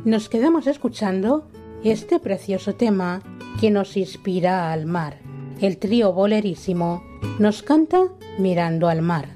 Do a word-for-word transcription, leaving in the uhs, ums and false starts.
nos quedamos escuchando este precioso tema que nos inspira al mar. El trío Bolerísimo nos canta Mirando al mar.